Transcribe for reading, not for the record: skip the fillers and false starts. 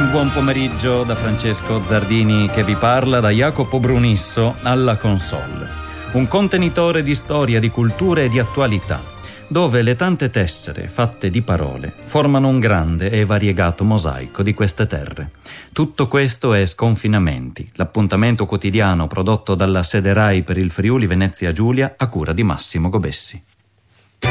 Buon pomeriggio da Francesco Zardini che vi parla, da Jacopo Brunisso alla console. Un contenitore di storia, di cultura e di attualità, dove le tante tessere fatte di parole formano un grande e variegato mosaico di queste terre. Tutto questo è Sconfinamenti, l'appuntamento quotidiano prodotto dalla sede RAI per il Friuli Venezia Giulia a cura di Massimo Gobessi.